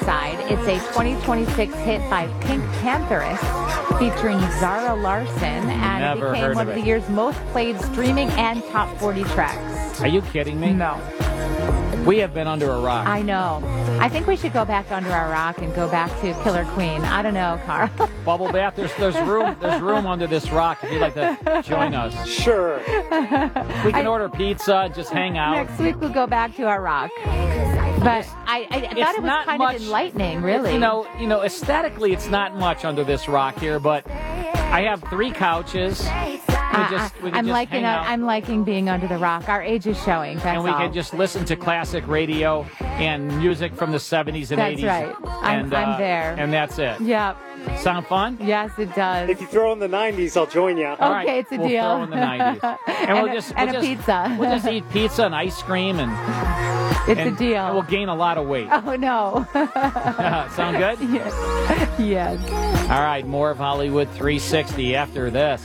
Side. It's a 2026 hit by Pink Pantheress featuring Zara Larsson, and Never it became heard one of of it. the year's most played streaming and top 40 tracks. Are you kidding me? No. We have been under a rock. I know. I think we should go back under our rock and go back to Killer Queen. I don't know, Carl. Bubble Bath, there's room under this rock if you'd like to join us. Sure. We can order pizza, just hang out. Next week we'll go back to our rock. But I thought it was not kind much, of enlightening, really. You know, aesthetically it's not much under this rock here, but I have 3 couches. We can just hang out. I'm liking being under the rock. Our age is showing. That's And we all. can just listen to classic radio and music from the 70s and That's 80s. right. I'm there. And that's it. Yep. Sound fun? Yes, it does. If you throw in the 90s, I'll join you. All right, Okay, it's a we'll deal. throw in the 90s. And a pizza. We'll just eat pizza and ice cream and It's a deal. And we'll gain a lot of weight. Oh, no. Sound good? Yes. Yes. All right, more of Hollywood 360 after this.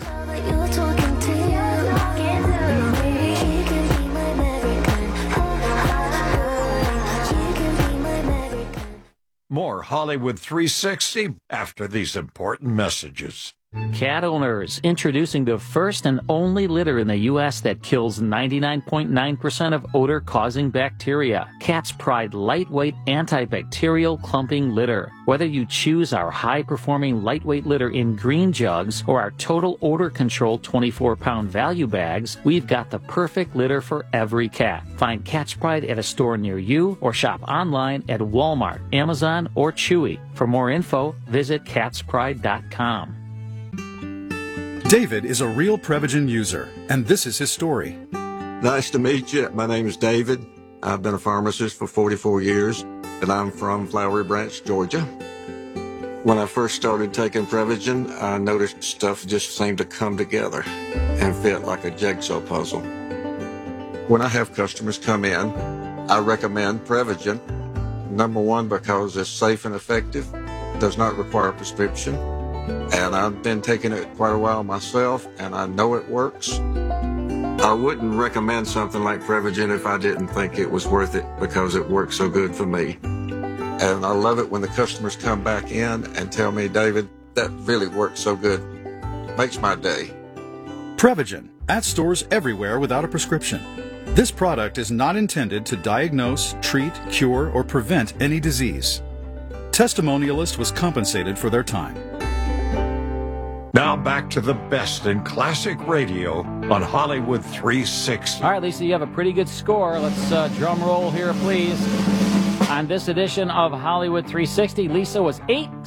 More Hollywood 360 after these important messages. Cat owners, introducing the first and only litter in the U.S. that kills 99.9% of odor-causing bacteria. Cat's Pride lightweight antibacterial clumping litter. Whether you choose our high-performing lightweight litter in green jugs or our total odor control 24-pound value bags, we've got the perfect litter for every cat. Find Cat's Pride at a store near you or shop online at Walmart, Amazon, or Chewy. For more info, visit catspride.com. David is a real Prevagen user, and this is his story. Nice to meet you. My name is David. I've been a pharmacist for 44 years, and I'm from Flowery Branch, Georgia. When I first started taking Prevagen, I noticed stuff just seemed to come together and fit like a jigsaw puzzle. When I have customers come in, I recommend Prevagen. Number one, because it's safe and effective, does not require a prescription. And I've been taking it quite a while myself, and I know it works. I wouldn't recommend something like Prevagen if I didn't think it was worth it because it works so good for me. And I love it when the customers come back in and tell me, David, that really works so good. Makes my day. Prevagen, at stores everywhere without a prescription. This product is not intended to diagnose, treat, cure, or prevent any disease. Testimonialist was compensated for their time. Now back to the best in classic radio on Hollywood 360. All right, Lisa, you have a pretty good score. Let's drum roll here, please. On this edition of Hollywood 360, Lisa was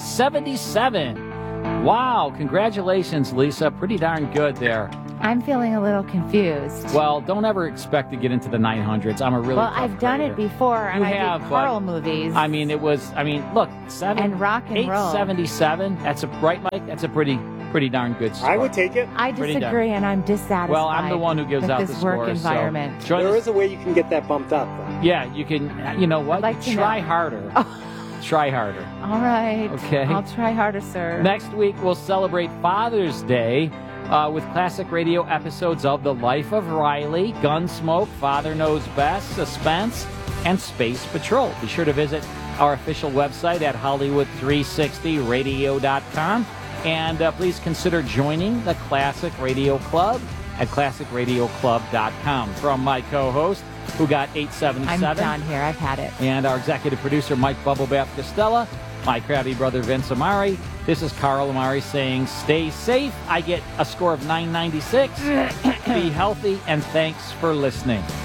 877. Wow, congratulations, Lisa. Pretty darn good there. I'm feeling a little confused. Well, don't ever expect to get into the 900s. I'm a really Well, tough I've done it grader. before, and You I have, did but, Carl movies. I mean, look, And rock and roll. 877. That's a right, Mike. That's a pretty darn good score. I would take it. I Pretty disagree, and I'm dissatisfied. Well, I'm the one who gives with out this the scores. work environment. So join There us. is a way you can get that bumped up, though. Yeah, you can. You know what? I'd like to Try know. harder. Try harder. All right. Okay. I'll try harder, sir. Next week, we'll celebrate Father's Day with classic radio episodes of The Life of Riley, Gunsmoke, Father Knows Best, Suspense, and Space Patrol. Be sure to visit our official website at Hollywood360radio.com. And please consider joining the Classic Radio Club at classicradioclub.com. From my co-host, who got 877. I'm done here. I've had it. And our executive producer, Mike Bubblebath Costello, my crabby brother, Vince Amari. This is Carl Amari saying, stay safe. I get a score of 996. Be healthy, and thanks for listening.